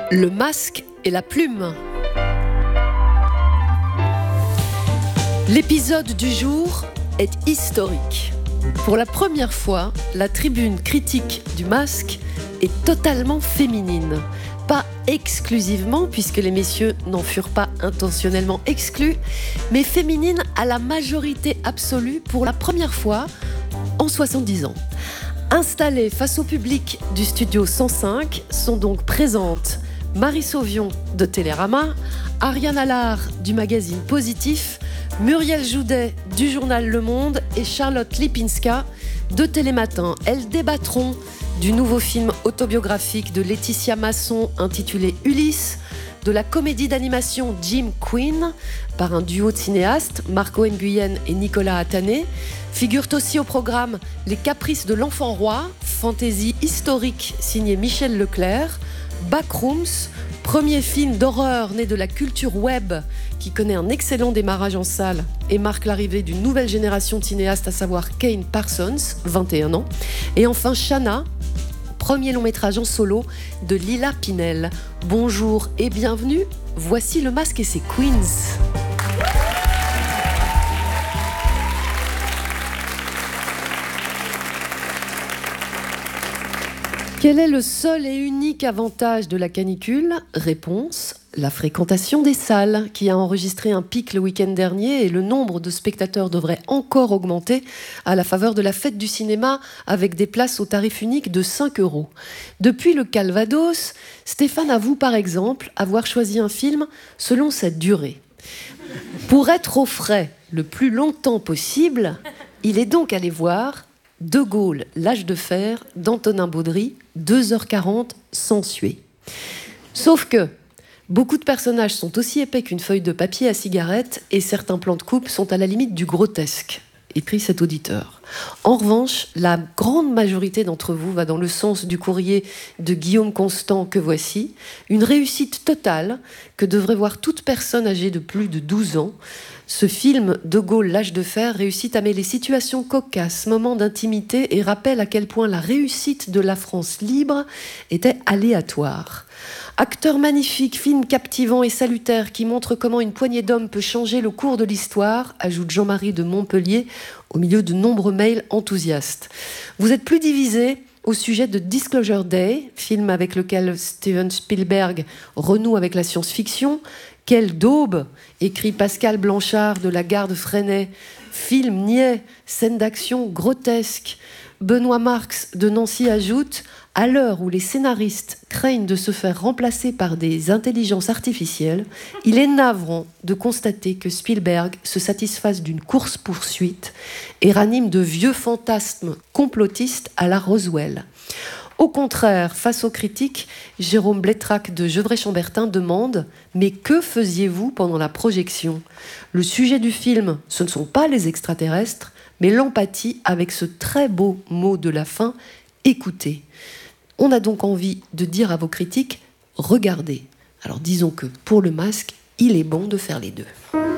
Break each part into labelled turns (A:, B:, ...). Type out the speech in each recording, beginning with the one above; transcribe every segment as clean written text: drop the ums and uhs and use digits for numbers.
A: Le masque et la plume. L'épisode du jour est historique. Pour la première fois, la tribune critique du masque est totalement féminine. Pas exclusivement, puisque les messieurs n'en furent pas intentionnellement exclus, mais féminine à la majorité absolue pour la première fois en 70 ans. Installées face au public du studio 105 sont donc présentes Marie Sauvion de Télérama, Ariane Allard du magazine Positif, Muriel Joudet du journal Le Monde et Charlotte Lipinska de Télématin. Elles débattront du nouveau film autobiographique de Laetitia Masson intitulé Ulysse, de la comédie d'animation Jim Queen par un duo de cinéastes, Marco Nguyen et Nicolas Attané. Figurent aussi au programme Les Caprices de l'Enfant Roi, fantaisie historique signée Michel Leclerc, Backrooms, premier film d'horreur né de la culture web qui connaît un excellent démarrage en salle et marque l'arrivée d'une nouvelle génération de cinéastes, à savoir Kane Parsons, 21 ans. Et enfin Shanna, premier long métrage en solo de Lila Pinel. Bonjour et bienvenue, voici Le Masque et ses Queens. Quel est le seul et unique avantage de la canicule ? Réponse : la fréquentation des salles, qui a enregistré un pic le week-end dernier, et le nombre de spectateurs devrait encore augmenter à la faveur de la fête du cinéma, avec des places au tarif unique de 5 €. Depuis le Calvados, Stéphane avoue par exemple avoir choisi un film selon sa durée. Pour être au frais le plus longtemps possible, il est donc allé voir De Gaulle, l'âge de fer d'Antonin Baudry, 2h40 sans suer. Sauf que beaucoup de personnages sont aussi épais qu'une feuille de papier à cigarette et certains plans de coupe sont à la limite du grotesque, écrit cet auditeur. En revanche, la grande majorité d'entre vous va dans le sens du courrier de Guillaume Constant que voici, une réussite totale que devrait voir toute personne âgée de plus de 12 ans. Ce film, De Gaulle, l'âge de fer, réussit à mêler situations cocasses, moments d'intimité et rappelle à quel point la réussite de la France libre était aléatoire. Acteur magnifique, film captivant et salutaire qui montre comment une poignée d'hommes peut changer le cours de l'histoire, ajoute Jean-Marie de Montpellier au milieu de nombreux mails enthousiastes. Vous êtes plus divisés au sujet de Disclosure Day, film avec lequel Steven Spielberg renoue avec la science-fiction. Quelle daube, écrit Pascal Blanchard de la Garde Freinet. Film niais, scène d'action grotesque. Benoît Marx de Nancy ajoute « À l'heure où les scénaristes craignent de se faire remplacer par des intelligences artificielles, il est navrant de constater que Spielberg se satisfasse d'une course-poursuite et ranime de vieux fantasmes complotistes à la Roswell. » Au contraire, face aux critiques, Jérôme Blétrac de Gevrey-Chambertin demande « Mais que faisiez-vous pendant la projection ?» Le sujet du film, ce ne sont pas les extraterrestres, mais l'empathie avec ce très beau mot de la fin, « écoutez ». On a donc envie de dire à vos critiques « regardez ». Alors disons que pour Le Masque, il est bon de faire les deux.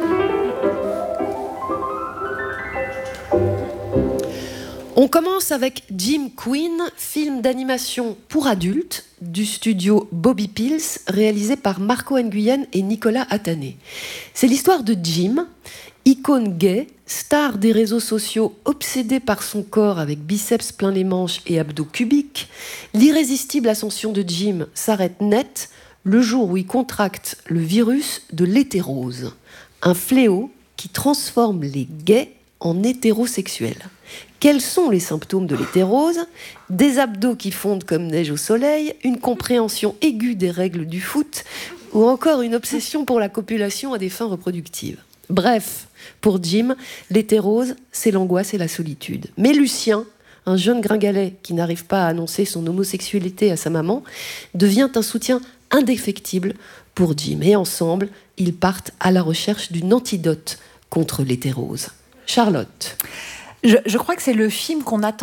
A: On commence avec Jim Queen, film d'animation pour adultes du studio Bobby Pills, réalisé par Marco Nguyen et Nicolas Attané. C'est l'histoire de Jim, icône gay, star des réseaux sociaux, obsédé par son corps avec biceps plein les manches et abdos cubiques. L'irrésistible ascension de Jim s'arrête net le jour où il contracte le virus de l'hétérose, un fléau qui transforme les gays en hétérosexuels. Quels sont les symptômes de l'hétérose ? Des abdos qui fondent comme neige au soleil, une compréhension aiguë des règles du foot ou encore une obsession pour la copulation à des fins reproductives. Bref, pour Jim, l'hétérose, c'est l'angoisse et la solitude. Mais Lucien, un jeune gringalet qui n'arrive pas à annoncer son homosexualité à sa maman, devient un soutien indéfectible pour Jim. Et ensemble, ils partent à la recherche d'une antidote contre l'hétérose. Charlotte.
B: Je crois que c'est le film qu'on attendait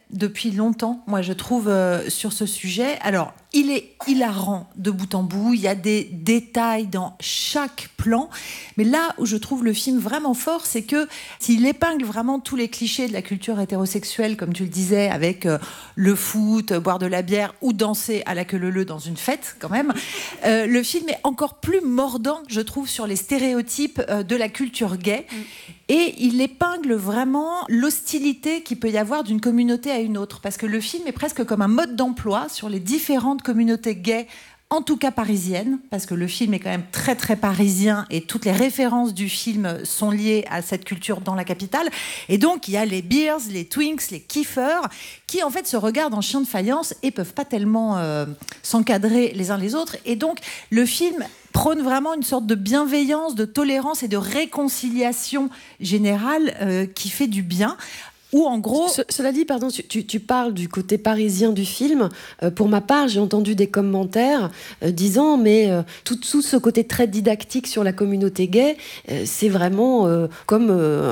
B: depuis longtemps, moi je trouve, sur ce sujet. Alors, il est hilarant de bout en bout, il y a des détails dans chaque plan, mais là où je trouve le film vraiment fort, c'est que s'il épingle vraiment tous les clichés de la culture hétérosexuelle, comme tu le disais, avec le foot, boire de la bière ou danser à la queue leu-leu dans une fête, quand même, le film est encore plus mordant, je trouve, sur les stéréotypes de la culture gay. Et il épingle vraiment l'hostilité qu'il peut y avoir d'une communauté à une autre. Parce que le film est presque comme un mode d'emploi sur les différentes communautés gays, en tout cas parisiennes, parce que le film est quand même très très parisien et toutes les références du film sont liées à cette culture dans la capitale. Et donc il y a les Beers, les Twinks, les Kiffers, qui en fait se regardent en chiens de faïence et peuvent pas tellement s'encadrer les uns les autres. Et donc le film prône vraiment une sorte de bienveillance, de tolérance et de réconciliation générale qui fait du bien. Ou en gros...
A: Cela dit, pardon, tu parles du côté parisien du film. Pour ma part, j'ai entendu des commentaires disant mais tout ce côté très didactique sur la communauté gay, c'est vraiment comme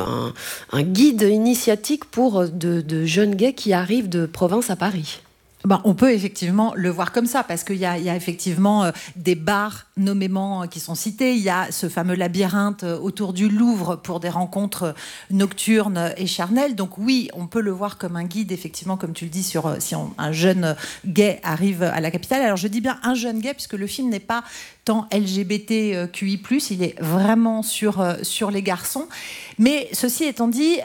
A: un guide initiatique pour de jeunes gays qui arrivent de province à Paris.
B: Ben, on peut effectivement le voir comme ça, parce qu'il y a effectivement des bars nommément qui sont cités. Il y a ce fameux labyrinthe autour du Louvre pour des rencontres nocturnes et charnelles. Donc oui, on peut le voir comme un guide, effectivement, comme tu le dis, sur si un jeune gay arrive à la capitale. Alors je dis bien un jeune gay, puisque le film n'est pas tant LGBTQI+, il est vraiment sur les garçons. Mais ceci étant dit...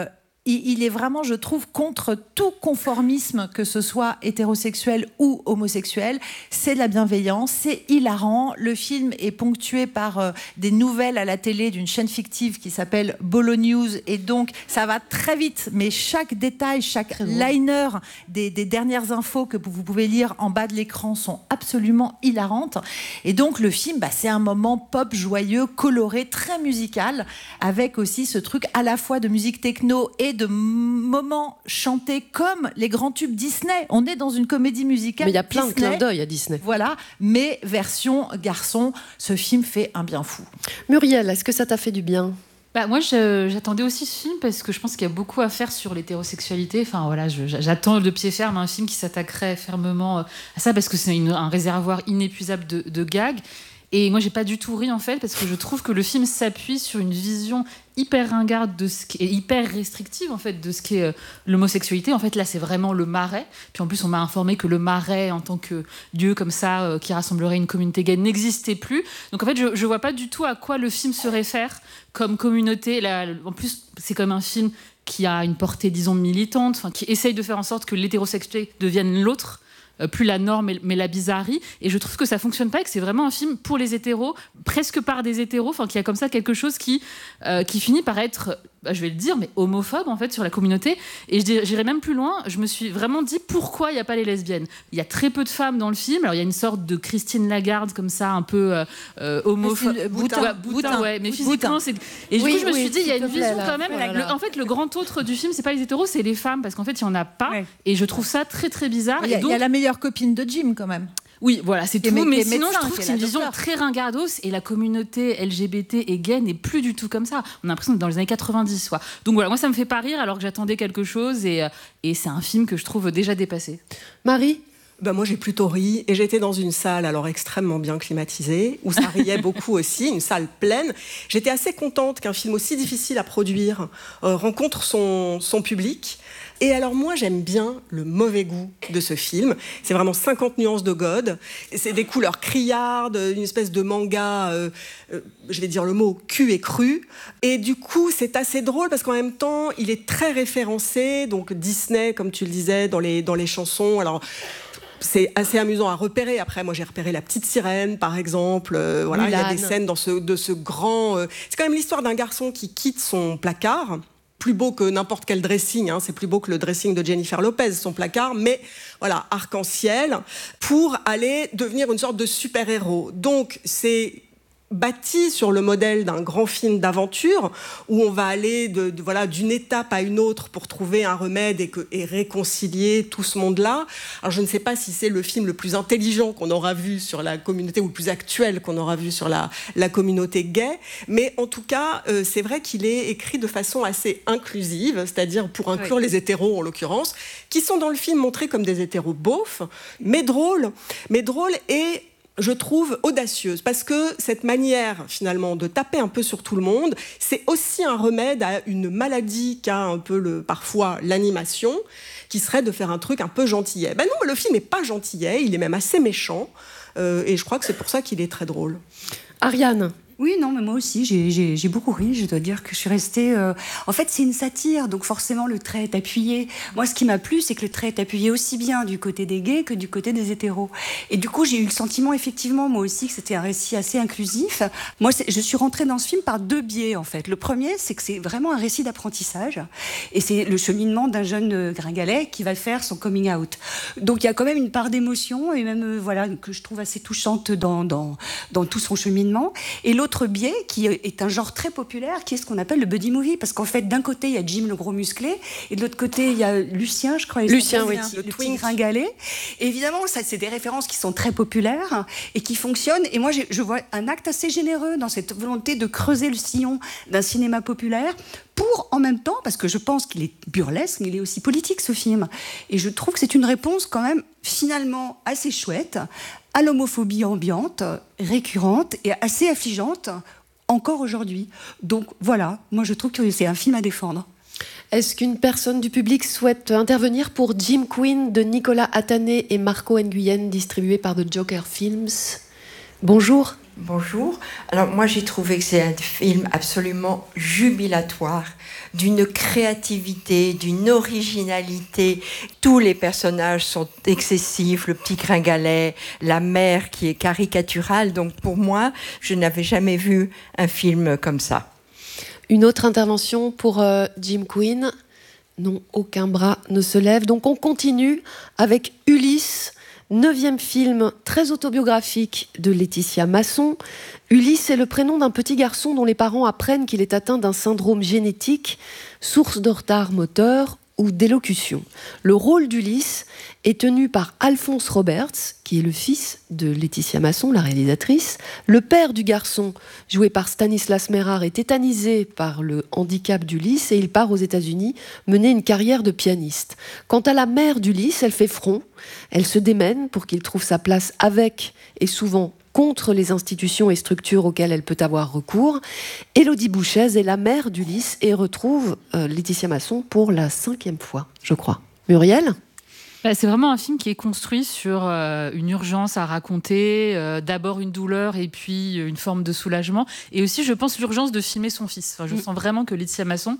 B: il est vraiment, je trouve, contre tout conformisme, que ce soit hétérosexuel ou homosexuel. C'est de la bienveillance, c'est hilarant. Le film est ponctué par des nouvelles à la télé d'une chaîne fictive qui s'appelle Bolo News. Et donc, ça va très vite. Mais chaque détail, chaque liner des dernières infos que vous pouvez lire en bas de l'écran sont absolument hilarantes. Et donc, le film, c'est un moment pop, joyeux, coloré, très musical, avec aussi ce truc à la fois de musique techno et de moments chantés comme les grands tubes Disney. On est dans une comédie musicale.
A: Mais il y a plein
B: Disney,
A: de clins d'œil à Disney.
B: Voilà, mais version garçon, ce film fait un bien fou.
A: Muriel, est-ce que ça t'a fait du bien ?
C: Moi, j'attendais aussi ce film parce que je pense qu'il y a beaucoup à faire sur l'hétérosexualité. Enfin, voilà, j'attends de pied ferme un film qui s'attaquerait fermement à ça, parce que c'est un réservoir inépuisable de gags. Et moi, j'ai pas du tout ri, en fait, parce que je trouve que le film s'appuie sur une vision hyper ringarde de ce qui est hyper restrictive, en fait, de ce qu'est l'homosexualité. En fait, là, c'est vraiment le Marais. Puis en plus, on m'a informé que le Marais, en tant que lieu comme ça, qui rassemblerait une communauté gay, n'existait plus. Donc en fait, je vois pas du tout à quoi le film se réfère comme communauté. Là, en plus, c'est comme un film qui a une portée, disons, militante, qui essaye de faire en sorte que l'hétérosexualité devienne l'autre. Plus la norme mais la bizarrerie, et je trouve que ça fonctionne pas et que c'est vraiment un film pour les hétéros, presque par des hétéros, qu'il y a comme ça quelque chose qui finit par être, je vais le dire, mais homophobe en fait sur la communauté. Et j'irai même plus loin, je me suis vraiment dit pourquoi il n'y a pas les lesbiennes. Il y a très peu de femmes dans le film. Alors il y a une sorte de Christine Lagarde comme ça, un peu homophobe, boutin, ouais, mais physiquement c'est... Et du coup je me suis dit il y a une vision quand même. En fait le grand autre du film c'est pas les hétéros, c'est les femmes, parce qu'en fait il y en a pas, et je trouve ça très très bizarre.
B: Il y a la meilleure copine de Jim quand même.
C: Oui, voilà, c'est tout. Mais sinon, je trouve que c'est une vision très ringardos, et la communauté LGBT et gay n'est plus du tout comme ça. On a l'impression d'être dans les années 90, quoi. Donc voilà, moi, ça me fait pas rire alors que j'attendais quelque chose, et c'est un film que je trouve déjà dépassé.
A: Marie ?
D: Moi, j'ai plutôt ri, et j'étais dans une salle alors extrêmement bien climatisée, où ça riait beaucoup aussi, une salle pleine. J'étais assez contente qu'un film aussi difficile à produire rencontre son public. Et alors moi, j'aime bien le mauvais goût de ce film. C'est vraiment 50 nuances de God. C'est des couleurs criardes, une espèce de manga, je vais dire le mot, cul et cru. Et du coup, c'est assez drôle parce qu'en même temps, il est très référencé. Donc Disney, comme tu le disais, dans les chansons. Alors... c'est assez amusant à repérer. Après, moi, j'ai repéré La Petite Sirène, par exemple. Voilà, il y a des scènes de ce grand... C'est quand même l'histoire d'un garçon qui quitte son placard. Plus beau que n'importe quel dressing, c'est plus beau que le dressing de Jennifer Lopez, son placard, mais voilà, arc-en-ciel, pour aller devenir une sorte de super-héros. Donc, c'est bâti sur le modèle d'un grand film d'aventure où on va aller d'une étape à une autre pour trouver un remède et réconcilier tout ce monde-là. Alors je ne sais pas si c'est le film le plus intelligent qu'on aura vu sur la communauté ou le plus actuel qu'on aura vu sur la communauté gay, mais en tout cas c'est vrai qu'il est écrit de façon assez inclusive, c'est-à-dire pour inclure les hétéros en l'occurrence, qui sont dans le film montrés comme des hétéros beaufs, mais drôles et je trouve audacieuse, parce que cette manière, finalement, de taper un peu sur tout le monde, c'est aussi un remède à une maladie qu'a un peu parfois l'animation, qui serait de faire un truc un peu gentillet. Ben non, le film n'est pas gentillet, il est même assez méchant, et je crois que c'est pour ça qu'il est très drôle.
A: Ariane.
E: Oui, non, mais moi aussi, j'ai beaucoup ri. Je dois dire que je suis restée... En fait, c'est une satire, donc forcément, le trait est appuyé. Moi, ce qui m'a plu, c'est que le trait est appuyé aussi bien du côté des gays que du côté des hétéros. Et du coup, j'ai eu le sentiment, effectivement, moi aussi, que c'était un récit assez inclusif. Moi, je suis rentrée dans ce film par deux biais, en fait. Le premier, c'est que c'est vraiment un récit d'apprentissage. Et c'est le cheminement d'un jeune gringalet qui va faire son coming out. Donc, il y a quand même une part d'émotion, et même, que je trouve assez touchante dans tout son cheminement. Et l'autre biais, qui est un genre très populaire, qui est ce qu'on appelle le buddy movie, parce qu'en fait, d'un côté, il y a Jim le gros musclé, et de l'autre côté, il y a Lucien, je crois.
A: Lucien, oui.
E: Le petit gringalet. Et évidemment, ça, c'est des références qui sont très populaires et qui fonctionnent. Et moi, je vois un acte assez généreux dans cette volonté de creuser le sillon d'un cinéma populaire pour, en même temps, parce que je pense qu'il est burlesque, mais il est aussi politique, ce film. Et je trouve que c'est une réponse quand même, finalement, assez chouette à l'homophobie ambiante, récurrente et assez affligeante, encore aujourd'hui. Donc voilà, moi je trouve que c'est un film à défendre.
A: Est-ce qu'une personne du public souhaite intervenir pour Jim Queen de Nicolas Attané et Marco Nguyen, distribué par The Joker Films? Bonjour.
F: Bonjour. Alors moi j'ai trouvé que c'est un film absolument jubilatoire, d'une créativité, d'une originalité. Tous les personnages sont excessifs, le petit gringalet, la mère qui est caricaturale. Donc pour moi, je n'avais jamais vu un film comme ça.
A: Une autre intervention pour Jim Queen? Non, aucun bras ne se lève. Donc on continue avec Ulysse. 9e film très autobiographique de Laetitia Masson. Ulysse est le prénom d'un petit garçon dont les parents apprennent qu'il est atteint d'un syndrome génétique, source de retard moteur ou d'élocution. Le rôle d'Ulysse est tenu par Alphonse Roberts, qui est le fils de Laetitia Masson, la réalisatrice. Le père du garçon, joué par Stanislas Merard, est tétanisé par le handicap d'Ulysse et il part aux États-Unis mener une carrière de pianiste. Quant à la mère d'Ulysse, elle fait front, elle se démène pour qu'il trouve sa place avec et souvent contre les institutions et structures auxquelles elle peut avoir recours. Élodie Bouchez est la mère d'Ulysse et retrouve Laetitia Masson pour la 5e fois, je crois. Muriel ?
C: C'est vraiment un film qui est construit sur une urgence à raconter, d'abord une douleur et puis une forme de soulagement. Et aussi, je pense, l'urgence de filmer son fils. Enfin, je sens vraiment que Laetitia Masson...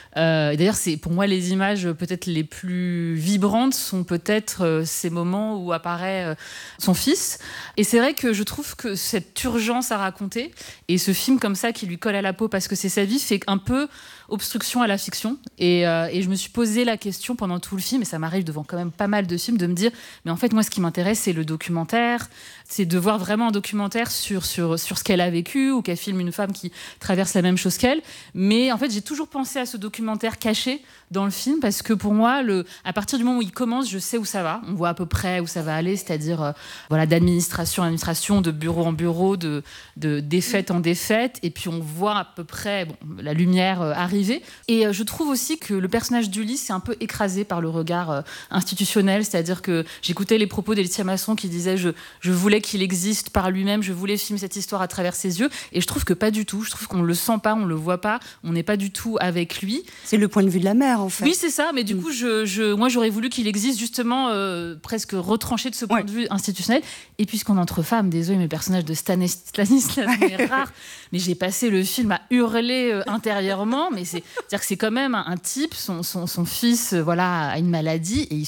C: et d'ailleurs, c'est pour moi les images peut-être les plus vibrantes sont peut-être ces moments où apparaît son fils. Et c'est vrai que je trouve que cette urgence à raconter et ce film comme ça qui lui colle à la peau parce que c'est sa vie fait un peu obstruction à la fiction. Et je me suis posé la question pendant tout le film, et ça m'arrive devant quand même pas mal de films, de me dire, mais en fait, moi, ce qui m'intéresse, c'est le documentaire, c'est de voir vraiment un documentaire sur ce qu'elle a vécu ou qu'elle filme une femme qui traverse la même chose qu'elle. Mais en fait, j'ai toujours pensé à ce documentaire caché dans le film parce que pour moi, à partir du moment où il commence, je sais où ça va. On voit à peu près où ça va aller, c'est-à-dire d'administration en administration, de bureau en bureau, de défaite en défaite. Et puis on voit à peu près la lumière arriver. Et je trouve aussi que le personnage d'Ulysse est un peu écrasé par le regard institutionnel, c'est-à-dire que j'écoutais les propos d'Laetitia Masson qui disait je voulais qu'il existe par lui-même, je voulais filmer cette histoire à travers ses yeux, et je trouve que pas du tout. Je trouve qu'on le sent pas, on le voit pas, on n'est pas du tout avec lui.
E: C'est le point de vue de la mère, en fait.
C: Oui, c'est ça, mais du coup, moi, j'aurais voulu qu'il existe justement presque retranché de ce point de vue institutionnel. Et puisqu'on est entre femmes, désolé, mes personnages de Stanislas Merard, mais j'ai passé le film à hurler intérieurement, mais c'est-à-dire que c'est quand même un type, son fils, a une maladie et il se carapace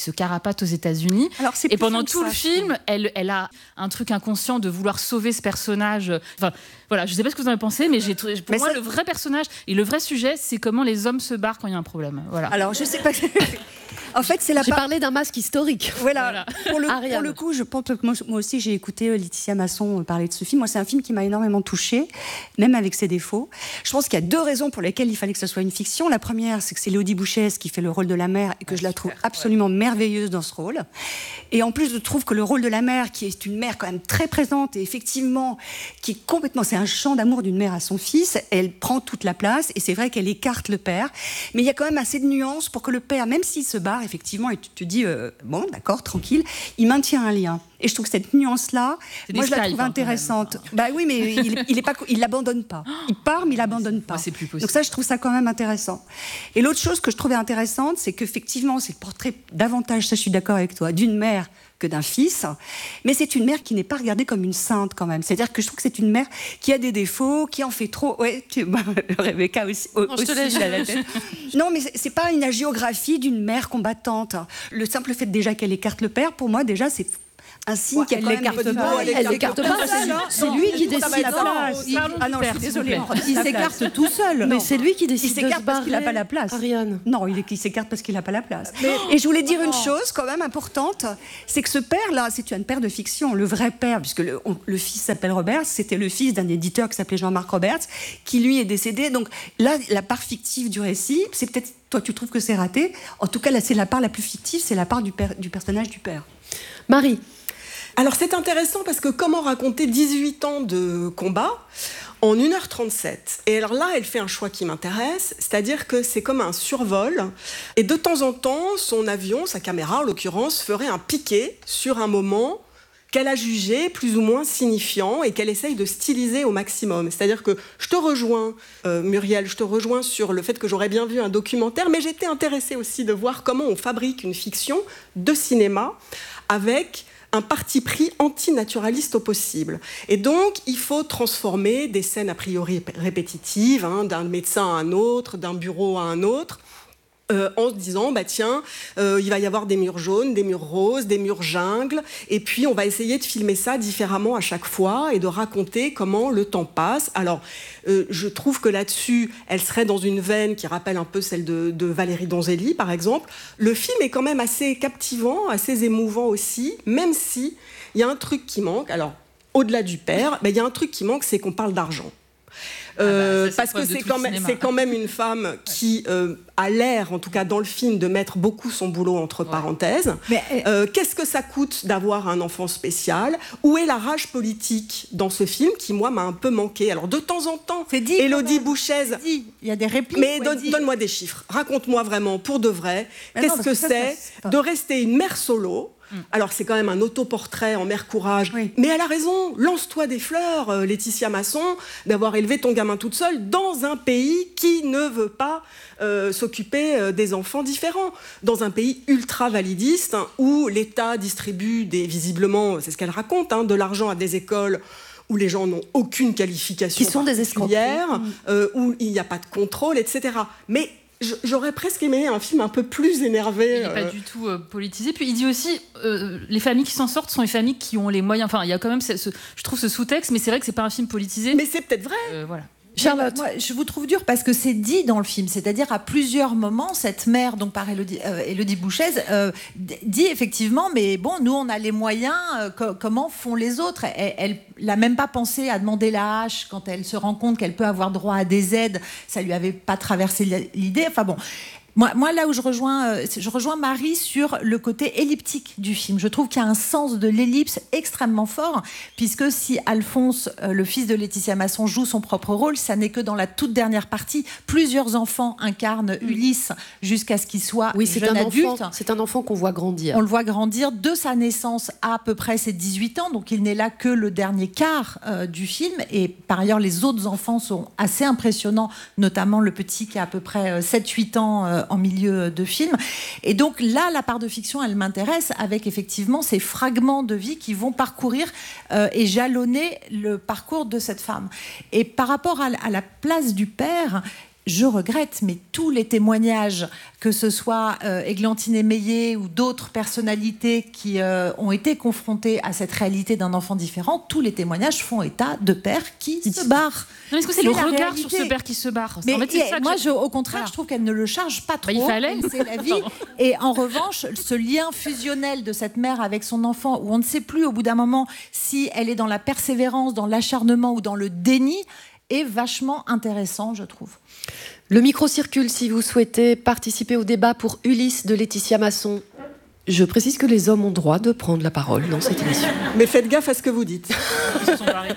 C: naturopathe aux États-Unis.
E: Alors, c'est
C: et
E: plus
C: pendant
E: simple
C: tout
E: ça,
C: le film, elle a un truc inconscient de vouloir sauver ce personnage. Enfin, voilà, je ne sais pas ce que vous en avez pensé, mais pour moi, le vrai personnage et le vrai sujet, c'est comment les hommes se barrent quand il y a un problème. Voilà.
E: Alors, je sais pas. En fait, c'est la
A: J'ai parlé d'un masque historique.
E: Voilà. Pour le coup, je pense que moi aussi, j'ai écouté Laetitia Masson parler de ce film. Moi, c'est un film qui m'a énormément touchée, même avec ses défauts. Je pense qu'il y a 2 raisons pour lesquelles il fallait que ce soit une fiction. La première, c'est que c'est Élodie Bouchèze qui fait le rôle de la mère et que je la trouve absolument merveilleuse dans ce rôle. Et en plus, je trouve que le rôle de la mère, qui est une mère quand même très présente et effectivement, qui est complètement, c'est un chant d'amour d'une mère à son fils, elle prend toute la place et c'est vrai qu'elle écarte le père. Mais il y a quand même assez de nuances pour que le père, même s'il se barre, effectivement, et tu te dis, bon, d'accord, tranquille, il maintient un lien. Et je trouve que cette nuance-là, moi, je la trouve intéressante. Bah oui, mais il l'abandonne pas. Il part, mais il l'abandonne pas.
C: C'est plus possible.
E: Donc ça, je trouve ça quand même intéressant. Et l'autre chose que je trouvais intéressante, c'est qu'effectivement, c'est le portrait davantage, ça je suis d'accord avec toi, d'une mère que d'un fils, mais c'est une mère qui n'est pas regardée comme une sainte quand même. C'est-à-dire que je trouve que c'est une mère qui a des défauts, qui en fait trop. Ouais, Rebecca aussi.
A: Non, je te laisse.
E: La tête. Non, mais c'est pas une hagiographie d'une mère combattante. Le simple fait déjà qu'elle écarte le père, pour moi déjà, c'est un signe qu'elle l'écarte pas.
A: Elle l'écarte pas. C'est lui qui décide.
E: Ah non, je suis désolée.
B: Il s'écarte tout seul.
A: Mais c'est lui qui décide.
E: Il s'écarte parce qu'il n'a pas la place.
A: Ariane.
E: Non, il s'écarte parce qu'il n'a pas la place. Et je voulais dire une chose quand même importante, c'est que ce père-là, c'est un père de fiction. Le vrai père, puisque le fils s'appelle Roberts, c'était le fils d'un éditeur qui s'appelait Jean-Marc Roberts, qui lui est décédé. Donc là, la part fictive du récit, c'est peut-être, toi tu trouves que c'est raté. En tout cas, là, c'est la part la plus fictive, c'est la part du personnage du père.
A: Marie.
D: Alors c'est intéressant parce que comment raconter 18 ans de combat en 1h37 ? Et alors là, elle fait un choix qui m'intéresse, c'est-à-dire que c'est comme un survol. Et de temps en temps, son avion, sa caméra en l'occurrence, ferait un piqué sur un moment qu'elle a jugé plus ou moins signifiant et qu'elle essaye de styliser au maximum. C'est-à-dire que je te rejoins, Muriel, je te rejoins sur le fait que j'aurais bien vu un documentaire, mais j'étais intéressée aussi de voir comment on fabrique une fiction de cinéma avec un parti pris antinaturaliste au possible. Et donc, il faut transformer des scènes a priori répétitives, d'un médecin à un autre, d'un bureau à un autre, en se disant, tiens, il va y avoir des murs jaunes, des murs roses, des murs jungle, et puis on va essayer de filmer ça différemment à chaque fois et de raconter comment le temps passe. Alors, je trouve que là-dessus, elle serait dans une veine qui rappelle un peu celle de Valérie Donzelli, par exemple. Le film est quand même assez captivant, assez émouvant aussi, même si il y a un truc qui manque. Alors, au-delà du père, il y a un truc qui manque, c'est qu'on parle d'argent. Parce que c'est quand même une femme qui a l'air, en tout cas dans le film, de mettre beaucoup son boulot entre parenthèses. Mais qu'est-ce que ça coûte d'avoir un enfant spécial ? Où est la rage politique dans ce film qui, moi, m'a un peu manqué ? Alors, de temps en temps, Élodie Bouchèze...
B: Il y a des répliques.
D: Mais donne-moi des chiffres. Raconte-moi vraiment, pour de vrai, qu'est-ce que c'est de rester une mère solo ? Alors, c'est quand même un autoportrait en mère courage. Oui. Mais elle a raison, lance-toi des fleurs, Laetitia Masson, d'avoir élevé ton gamin toute seule dans un pays qui ne veut pas s'occuper des enfants différents. Dans un pays ultra-validiste, où l'État distribue, visiblement, c'est ce qu'elle raconte, de l'argent à des écoles où les gens n'ont aucune qualification
A: qui sont des escrocs,
D: où il n'y a pas de contrôle, etc. Mais j'aurais presque aimé un film un peu plus énervé.
C: Il n'est pas du tout politisé. Puis il dit aussi, les familles qui s'en sortent sont les familles qui ont les moyens. Enfin, il y a quand même, je trouve, ce sous-texte, mais c'est vrai que c'est pas un film politisé.
D: Mais c'est peut-être vrai.
C: Voilà.
B: Charlotte, moi, je vous trouve dur parce que c'est dit dans le film, c'est-à-dire à plusieurs moments, cette mère, donc par Élodie Bouchèze, dit effectivement, mais bon, nous on a les moyens, comment font les autres ? Elle n'a même pas pensé à demander la hache quand elle se rend compte qu'elle peut avoir droit à des aides, ça lui avait pas traversé l'idée, enfin bon. Moi, là où je rejoins Marie sur le côté elliptique du film. Je trouve qu'il y a un sens de l'ellipse extrêmement fort, puisque si Alphonse, le fils de Laetitia Masson, joue son propre rôle, ça n'est que dans la toute dernière partie. Plusieurs enfants incarnent Ulysse jusqu'à ce qu'il soit jeune adulte.
A: C'est un enfant qu'on voit grandir.
B: On le voit grandir de sa naissance à peu près ses 18 ans, donc il n'est là que le dernier quart du film. Et par ailleurs, les autres enfants sont assez impressionnants, notamment le petit qui a à peu près 7-8 ans en milieu de film. Et donc là, la part de fiction, elle m'intéresse avec effectivement ces fragments de vie qui vont parcourir et jalonner le parcours de cette femme. Et par rapport à la place du père, je regrette, mais tous les témoignages, que ce soit Églantine Émeillé ou d'autres personnalités qui ont été confrontées à cette réalité d'un enfant différent, tous les témoignages font état de pères qui se barrent.
C: Non, est-ce que c'est le regard sur ce père qui se barre?
B: Mais moi, au contraire, je trouve qu'elle ne le charge pas trop.
C: Il fallait.
B: C'est la vie. Et en revanche, ce lien fusionnel de cette mère avec son enfant, où on ne sait plus au bout d'un moment si elle est dans la persévérance, dans l'acharnement ou dans le déni, est vachement intéressant, je trouve.
A: Le micro circule si vous souhaitez participer au débat pour Ulysse de Laetitia Masson. Je précise que les hommes ont droit de prendre la parole dans cette émission.
D: Mais faites gaffe à ce que vous dites.
C: Ils se sont barrés.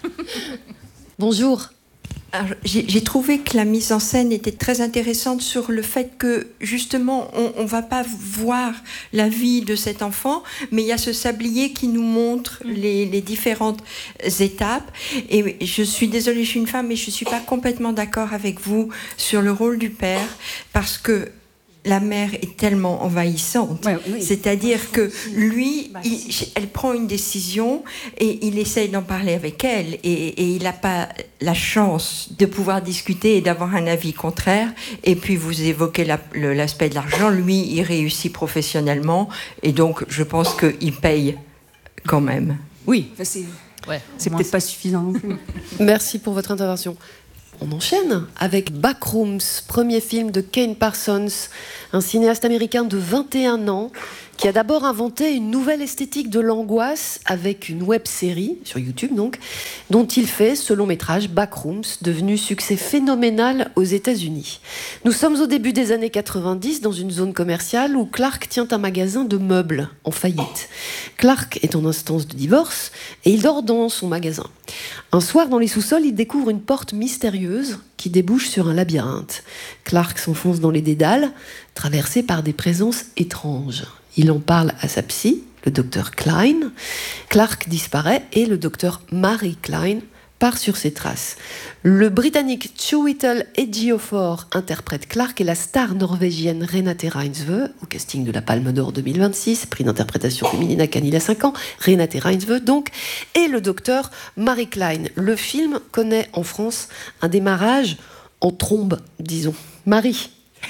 F: Bonjour. Alors, j'ai trouvé que la mise en scène était très intéressante sur le fait que, justement, on ne va pas voir la vie de cet enfant, mais il y a ce sablier qui nous montre les différentes étapes. Et je suis désolée, je suis une femme, mais je ne suis pas complètement d'accord avec vous sur le rôle du père, parce que la mère est tellement envahissante.
E: Ouais, oui.
F: C'est-à-dire que lui, elle prend une décision et il essaye d'en parler avec elle. Et il n'a pas la chance de pouvoir discuter et d'avoir un avis contraire. Et puis, vous évoquez l'aspect de l'argent. Lui, il réussit professionnellement. Et donc, je pense qu'il paye quand même.
E: Oui, c'est peut-être pas suffisant non plus.
A: Merci pour votre intervention. On enchaîne avec Backrooms, premier film de Kane Parsons, un cinéaste américain de 21 ans qui a d'abord inventé une nouvelle esthétique de l'angoisse avec une web-série, sur YouTube donc, dont il fait ce long métrage Backrooms, devenu succès phénoménal aux États-Unis. Nous sommes au début des années 90 dans une zone commerciale où Clark tient un magasin de meubles en faillite. Clark est en instance de divorce et il dort dans son magasin. Un soir, dans les sous-sols, il découvre une porte mystérieuse qui débouche sur un labyrinthe. Clark s'enfonce dans les dédales, traversé par des présences étranges. Il en parle à sa psy, le docteur Klein. Clark disparaît et le docteur Mary Klein part sur ses traces. Le Britannique Chiwetel Ejiofor interprète Clark et la star norvégienne Renate Reinsve, au casting de la Palme d'Or 2026, prix d'interprétation féminine à Cannes il y a 5 ans, Renate Reinsve donc, et le docteur Mary Klein. Le film connaît en France un démarrage en trombe, disons. Marie.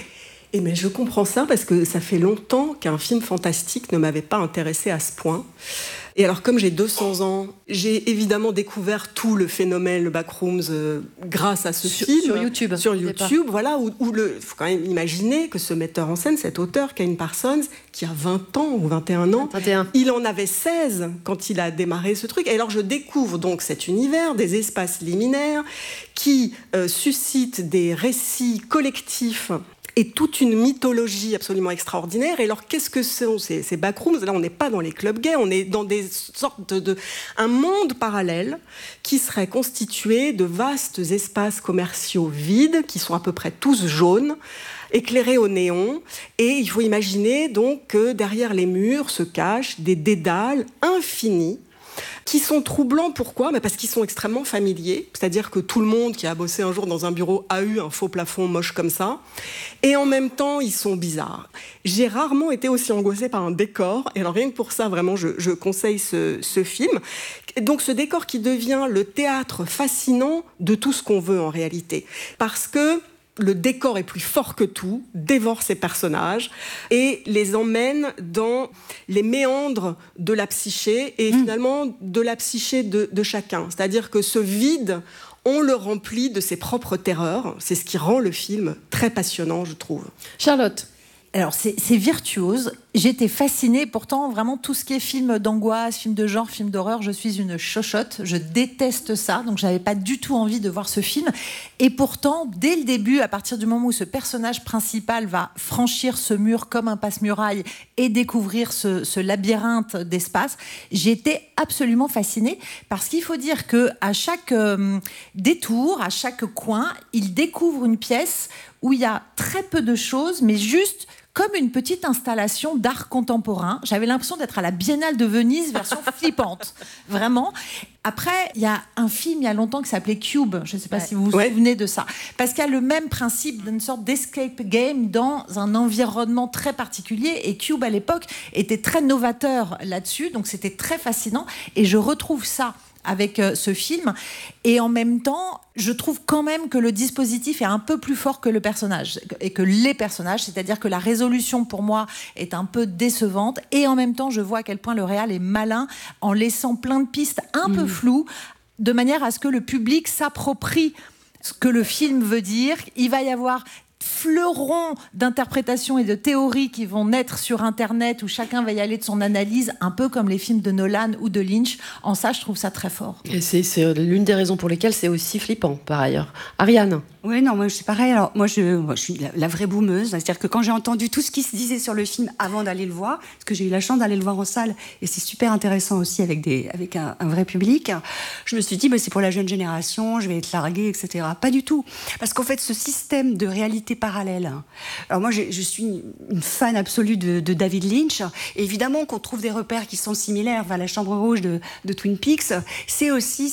D: Et mais je comprends ça parce que ça fait longtemps qu'un film fantastique ne m'avait pas intéressée à ce point. Et alors, comme j'ai 200 ans, j'ai évidemment découvert tout le phénomène, le Backrooms, grâce à ce film.
A: Sur YouTube.
D: Sur YouTube, voilà, où faut quand même imaginer que ce metteur en scène, cet auteur, Kane Parsons, qui a 20 ans ou 21 ans,
A: 21.
D: il en avait 16 quand il a démarré ce truc. Et alors, je découvre donc cet univers, des espaces liminaires qui suscitent des récits collectifs et toute une mythologie absolument extraordinaire. Et alors, qu'est-ce que sont ces backrooms? Là, on n'est pas dans les clubs gays, on est dans des sortes un monde parallèle qui serait constitué de vastes espaces commerciaux vides, qui sont à peu près tous jaunes, éclairés au néon. Et il faut imaginer donc que derrière les murs se cachent des dédales infinis, qui sont troublants. Pourquoi? Parce qu'ils sont extrêmement familiers, c'est-à-dire que tout le monde qui a bossé un jour dans un bureau a eu un faux plafond moche comme ça, et en même temps ils sont bizarres. J'ai rarement été aussi angoissée par un décor, et alors rien que pour ça vraiment je conseille ce film. Donc ce décor qui devient le théâtre fascinant de tout ce qu'on veut en réalité, parce que le décor est plus fort que tout, dévore ses personnages et les emmène dans les méandres de la psyché et finalement de la psyché de chacun. C'est-à-dire que ce vide, on le remplit de ses propres terreurs. C'est ce qui rend le film très passionnant, je trouve.
A: Charlotte.
B: Alors, c'est virtuose. J'étais fascinée. Pourtant, vraiment, tout ce qui est film d'angoisse, film de genre, film d'horreur, je suis une chochotte. Je déteste ça. Donc, je n'avais pas du tout envie de voir ce film. Et pourtant, dès le début, à partir du moment où ce personnage principal va franchir ce mur comme un passe-muraille et découvrir ce labyrinthe d'espace, j'étais absolument fascinée. Parce qu'il faut dire qu'à chaque détour, à chaque coin, il découvre une pièce où il y a très peu de choses, mais juste comme une petite installation d'art contemporain. J'avais l'impression d'être à la Biennale de Venise, version flippante. Vraiment. Après, il y a un film, il y a longtemps, qui s'appelait Cube. Je ne sais pas si vous vous souvenez de ça. Parce qu'il y a le même principe d'une sorte d'escape game dans un environnement très particulier. Et Cube, à l'époque, était très novateur là-dessus. Donc, c'était très fascinant. Et je retrouve ça avec ce film. Et en même temps, je trouve quand même que le dispositif est un peu plus fort que le personnage et que les personnages, c'est-à-dire que la résolution pour moi est un peu décevante. Et en même temps, je vois à quel point le réal est malin en laissant plein de pistes un peu floues, de manière à ce que le public s'approprie ce que le film veut dire. Il va y avoir fleurons d'interprétations et de théories qui vont naître sur Internet, où chacun va y aller de son analyse, un peu comme les films de Nolan ou de Lynch. En ça, je trouve ça très fort.
A: Et c'est l'une des raisons pour lesquelles c'est aussi flippant, par ailleurs. Ariane?
E: Oui, non, moi c'est pareil. Alors moi je suis la vraie boumeuse, c'est-à-dire que quand j'ai entendu tout ce qui se disait sur le film avant d'aller le voir, parce que j'ai eu la chance d'aller le voir en salle, et c'est super intéressant aussi avec un vrai public, je me suis dit c'est pour la jeune génération, je vais être larguée, etc. Pas du tout, parce qu'en fait ce système de réalité parallèle. Alors moi je suis une fan absolue de David Lynch, et évidemment qu'on trouve des repères qui sont similaires. Enfin, la Chambre rouge de Twin Peaks, c'est aussi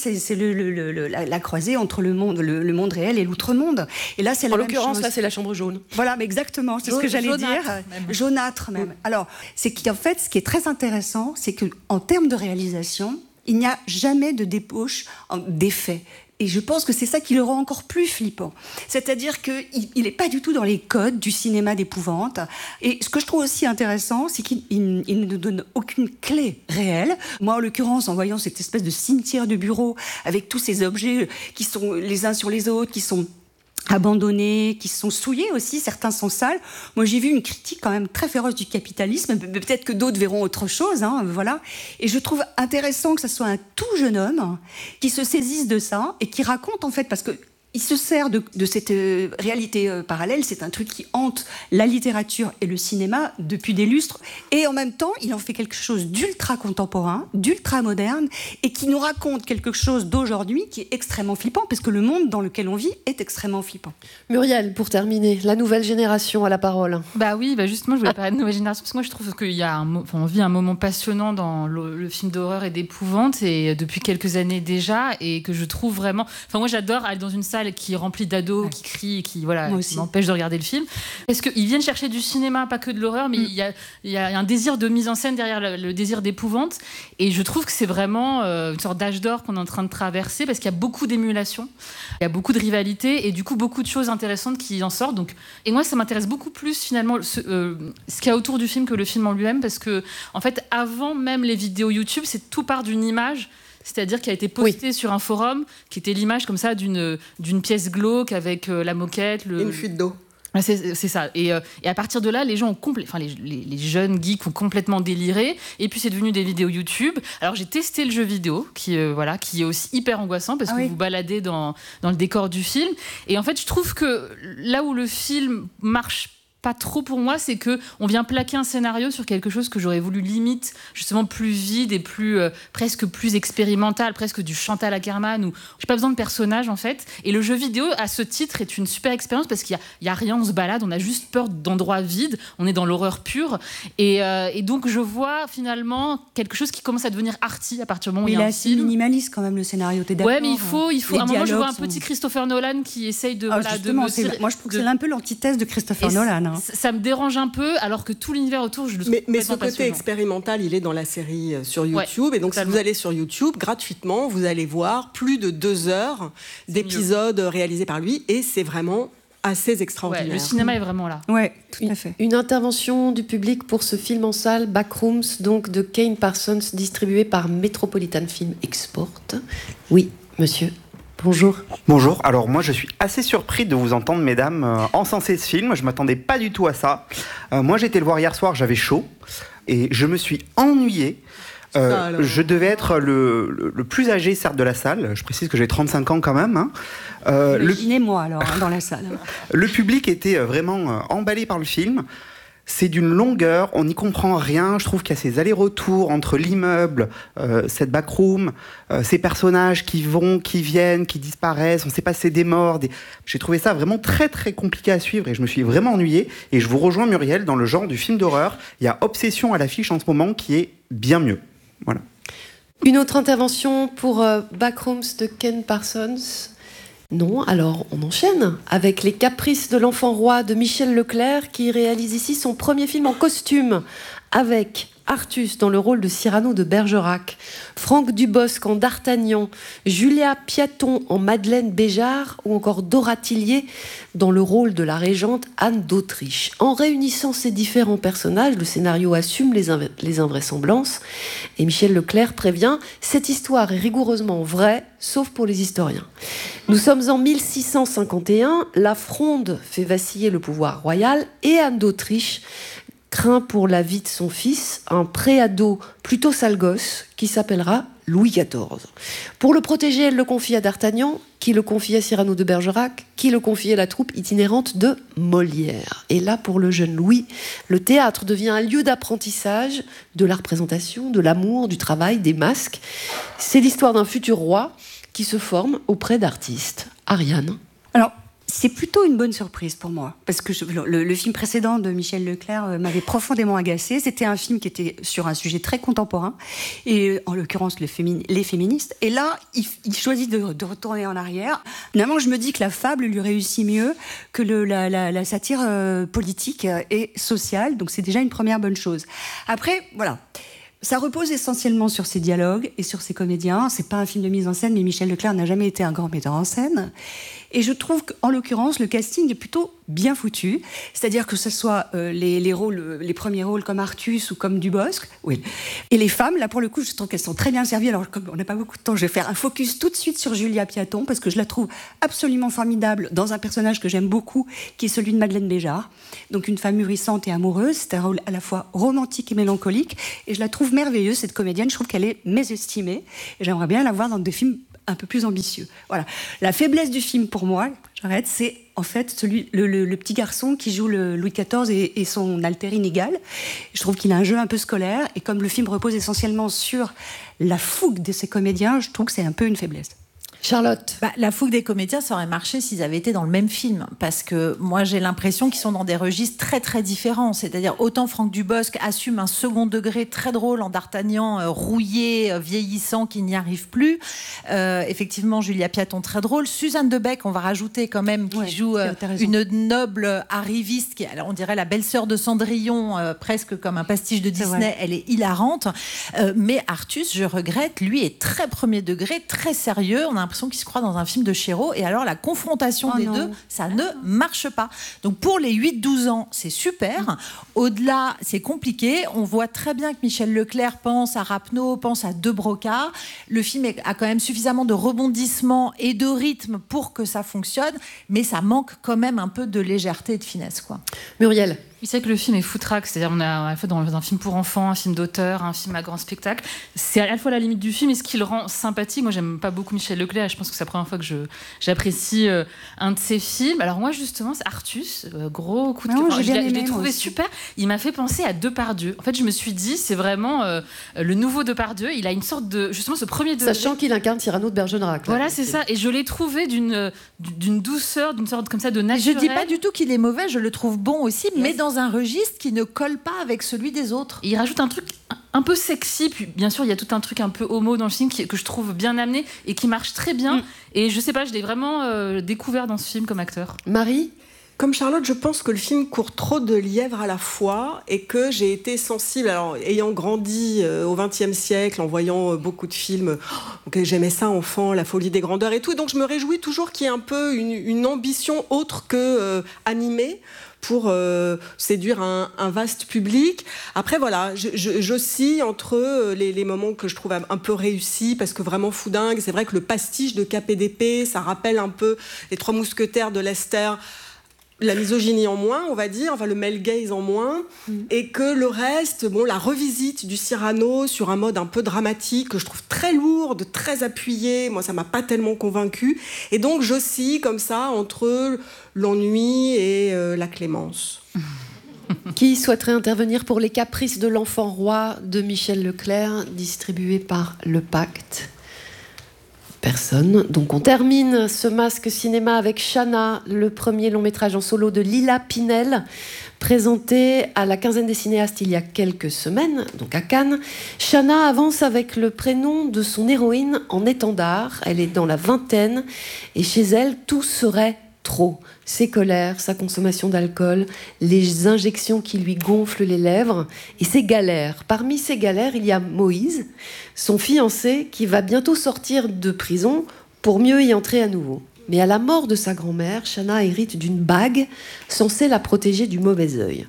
E: la croisée entre le monde réel et l'outre-monde. Et là, c'est la même chose.
A: En l'occurrence, là, c'est la chambre jaune.
E: Voilà, mais exactement, c'est ce que j'allais dire. Jaunâtre même. Alors, c'est qu'en fait, ce qui est très intéressant, c'est qu'en termes de réalisation, il n'y a jamais de débauche d'effet. Et je pense que c'est ça qui le rend encore plus flippant. C'est-à-dire qu'il n'est pas du tout dans les codes du cinéma d'épouvante. Et ce que je trouve aussi intéressant, c'est qu'il ne nous donne aucune clé réelle. Moi, en l'occurrence, en voyant cette espèce de cimetière de bureau avec tous ces objets qui sont les uns sur les autres, qui sont abandonnés, qui sont souillés aussi, certains sont sales. Moi, j'ai vu une critique quand même très féroce du capitalisme, peut-être que d'autres verront autre chose, voilà. Et je trouve intéressant que ce soit un tout jeune homme qui se saisisse de ça et qui raconte, en fait, parce que il se sert de cette réalité parallèle. C'est un truc qui hante la littérature et le cinéma depuis des lustres. Et en même temps, il en fait quelque chose d'ultra contemporain, d'ultra moderne, et qui nous raconte quelque chose d'aujourd'hui qui est extrêmement flippant, parce que le monde dans lequel on vit est extrêmement flippant.
A: Muriel, pour terminer, la nouvelle génération à la parole.
C: Oui, justement, je voulais parler de nouvelle génération, parce que moi, je trouve qu'il y a on vit un moment passionnant dans le film d'horreur et d'épouvante, et depuis quelques années déjà, et que je trouve vraiment... moi, j'adore aller dans une salle qui est remplie d'ados, qui crient, et qui m'empêche de regarder le film. Parce qu'ils viennent chercher du cinéma, pas que de l'horreur, mais il y a un désir de mise en scène derrière le désir d'épouvante. Et je trouve que c'est vraiment une sorte d'âge d'or qu'on est en train de traverser, parce qu'il y a beaucoup d'émulation, il y a beaucoup de rivalité, et du coup, beaucoup de choses intéressantes qui en sortent. Et moi, ça m'intéresse beaucoup plus, finalement, ce qu'il y a autour du film que le film en lui-même, parce que, en fait, avant même les vidéos YouTube, c'est tout part d'une image. C'est-à-dire qui a été postée sur un forum, qui était l'image comme ça d'une pièce glauque avec la moquette.
D: Une fuite d'eau.
C: C'est ça. Et à partir de là, les gens ont les jeunes geeks ont complètement déliré. Et puis c'est devenu des vidéos YouTube. Alors j'ai testé le jeu vidéo, qui est aussi hyper angoissant, parce que vous baladez dans le décor du film. Et en fait, je trouve que là où le film marche pas trop pour moi, c'est que on vient plaquer un scénario sur quelque chose que j'aurais voulu limite justement plus vide et plus presque plus expérimental, presque du Chantal Akerman, où j'ai pas besoin de personnages en fait. Et le jeu vidéo à ce titre est une super expérience, parce qu'il y a rien, on se balade, on a juste peur d'endroits vides, on est dans l'horreur pure, et donc je vois finalement quelque chose qui commence à devenir arty à partir du moment où il y a un film.
E: Mais il est assez minimaliste quand même, le scénario, t'es d'accord?
C: Ouais, mais il faut à un moment je vois un petit Christopher Nolan qui essaye de
E: moi je trouve que c'est un peu l'antithèse de Christopher Nolan.
C: Ça me dérange un peu, alors que tout l'univers autour, je le trouve
D: mais ce côté expérimental, il est dans la série sur YouTube. Et donc, totalement. Si vous allez sur YouTube, gratuitement, vous allez voir plus de 2 heures d'épisodes réalisés par lui. Et c'est vraiment assez extraordinaire.
C: Le cinéma est vraiment là.
E: Ouais, tout à fait.
A: Une intervention du public pour ce film en salle, Backrooms, donc de Kane Parsons, distribué par Metropolitan Film Export. Oui, monsieur. Bonjour.
G: Bonjour. Alors moi je suis assez surpris de vous entendre, mesdames, encenser ce film. Je m'attendais pas du tout à ça. Moi j'ai été le voir hier soir, j'avais chaud et je me suis ennuyé. Je devais être le plus âgé, certes, de la salle. Je précise que j'ai 35 ans quand même.
E: Imaginez-moi alors dans la salle.
G: Le public était vraiment emballé par le film. C'est d'une longueur, on n'y comprend rien. Je trouve qu'il y a ces allers-retours entre l'immeuble, cette backroom, ces personnages qui vont, qui viennent, qui disparaissent. On ne sait pas si c'est des morts. J'ai trouvé ça vraiment très très compliqué à suivre et je me suis vraiment ennuyé. Et je vous rejoins, Muriel, dans le genre du film d'horreur. Il y a Obsession à l'affiche en ce moment qui est bien mieux. Voilà.
A: Une autre intervention pour Backrooms de Ken Parsons. Non, alors on enchaîne avec Les Caprices de l'Enfant Roi de Michel Leclerc, qui réalise ici son premier film en costume, avec Artus dans le rôle de Cyrano de Bergerac, Franck Dubosc en D'Artagnan, Julia Piaton en Madeleine Béjart ou encore Dora Tillier dans le rôle de la régente Anne d'Autriche. En réunissant ces différents personnages, le scénario assume les invraisemblances et Michel Leclerc prévient « Cette histoire est rigoureusement vraie, sauf pour les historiens ». Nous sommes en 1651, la Fronde fait vaciller le pouvoir royal et Anne d'Autriche craint pour la vie de son fils, un préado plutôt sale gosse qui s'appellera Louis XIV. Pour le protéger, elle le confie à D'Artagnan, qui le confie à Cyrano de Bergerac, qui le confie à la troupe itinérante de Molière. Et là, pour le jeune Louis, le théâtre devient un lieu d'apprentissage de la représentation, de l'amour, du travail, des masques. C'est l'histoire d'un futur roi qui se forme auprès d'artistes. Ariane.
E: Alors, c'est plutôt une bonne surprise pour moi, parce que le film précédent de Michel Leclerc m'avait profondément agacée. C'était un film qui était sur un sujet très contemporain, et en l'occurrence les féministes. Et là, il choisit de retourner en arrière. Finalement, je me dis que la fable lui réussit mieux que la satire politique et sociale, donc c'est déjà une première bonne chose. Après, voilà. Ça repose essentiellement sur ses dialogues et sur ses comédiens. C'est pas un film de mise en scène, mais Michel Leclerc n'a jamais été un grand metteur en scène. Et je trouve qu'en l'occurrence, le casting est plutôt bien foutu. C'est-à-dire que ce soit les premiers rôles comme Artus ou comme Dubosc. Oui. Et les femmes, là, pour le coup, je trouve qu'elles sont très bien servies. Alors, comme on n'a pas beaucoup de temps, je vais faire un focus tout de suite sur Julia Piaton, parce que je la trouve absolument formidable dans un personnage que j'aime beaucoup, qui est celui de Madeleine Béjart. Donc, une femme mûrissante et amoureuse. C'est un rôle à la fois romantique et mélancolique. Et je la trouve merveilleuse, cette comédienne. Je trouve qu'elle est mésestimée. Et j'aimerais bien la voir dans des films un peu plus ambitieux. Voilà. La faiblesse du film, pour moi, j'arrête, c'est en fait le petit garçon qui joue le Louis XIV et son alter inégal. Je trouve qu'il a un jeu un peu scolaire, et comme le film repose essentiellement sur la fougue de ces comédiens, je trouve que c'est un peu une faiblesse.
A: Charlotte.
B: La fougue des comédiens, ça aurait marché s'ils avaient été dans le même film, parce que moi j'ai l'impression qu'ils sont dans des registres très très différents. C'est-à-dire autant Franck Dubosc assume un second degré très drôle en D'Artagnan, rouillé, vieillissant, qui n'y arrive plus. Effectivement, Julia Piaton très drôle. Suzanne Debec, on va rajouter quand même, qui joue une noble arriviste, qui, alors on dirait la belle-sœur de Cendrillon, presque comme un pastiche de Disney. Elle est hilarante. Mais Artus, je regrette, lui est très premier degré, très sérieux. On a l'impression qu'il se croit dans un film de Chéreau, et alors la confrontation des deux, ça ne marche pas. Donc pour les 8-12 ans, c'est super. Au-delà, c'est compliqué. On voit très bien que Michel Leclerc pense à Rapneau, pense à De Broca. Le film a quand même suffisamment de rebondissements et de rythme pour que ça fonctionne, mais ça manque quand même un peu de légèreté et de finesse, quoi.
A: Muriel.
C: C'est vrai que le film est foutraque, c'est-à-dire on est à la fois dans un film pour enfants, un film d'auteur, un film à grand spectacle. C'est à la fois la limite du film et ce qui le rend sympathique. Moi, j'aime pas beaucoup Michel Leclerc, et je pense que c'est la première fois que j'apprécie un de ses films. Alors moi, justement, c'est Artus, gros coup de cœur. Je l'ai trouvé super. Il m'a fait penser à Depardieu. En fait, je me suis dit, c'est vraiment le nouveau Depardieu. Il a une sorte de, justement, ce premier degré.
A: Sachant qu'il incarne Cyrano de Bergerac.
C: Voilà, c'est ça. Et je l'ai trouvé d'une douceur, d'une sorte comme ça de naturel.
B: Je dis pas du tout qu'il est mauvais, je le trouve bon aussi, mais dans un registre qui ne colle pas avec celui des autres.
C: Et il rajoute un truc un peu sexy, puis bien sûr il y a tout un truc un peu homo dans le film que je trouve bien amené et qui marche très bien. Et je sais pas, je l'ai vraiment découvert dans ce film comme acteur.
A: Marie?
D: Comme Charlotte, je pense que le film court trop de lièvres à la fois, et que j'ai été sensible, alors ayant grandi au XXe siècle, en voyant beaucoup de films, j'aimais ça enfant, La folie des grandeurs et tout, et donc je me réjouis toujours qu'il y ait un peu une ambition autre que animée, pour séduire un vaste public. Après, voilà, j'oscille entre les moments que je trouve un peu réussis, parce que vraiment foudingue. C'est vrai que le pastiche de Cap et d'épée, ça rappelle un peu les Trois mousquetaires de Lester, la misogynie en moins, on va dire, enfin le male gaze en moins, et que le reste, la revisite du Cyrano sur un mode un peu dramatique, que je trouve très lourde, très appuyée, moi ça m'a pas tellement convaincue, et donc j'oscille comme ça entre l'ennui et la clémence.
A: Qui souhaiterait intervenir pour Les Caprices de l'enfant roi de Michel Leclerc, distribué par Le Pacte? Personne. Donc on termine ce Masque Cinéma avec Chana, le premier long métrage en solo de Lila Pinel, présenté à la quinzaine des cinéastes il y a quelques semaines, donc à Cannes. Chana avance avec le prénom de son héroïne en étendard. Elle est dans la vingtaine et chez elle, tout serait trop. Ses colères, sa consommation d'alcool, les injections qui lui gonflent les lèvres et ses galères. Parmi ces galères, il y a Moïse, son fiancé, qui va bientôt sortir de prison pour mieux y entrer à nouveau. Mais à la mort de sa grand-mère, Shanna hérite d'une bague censée la protéger du mauvais œil.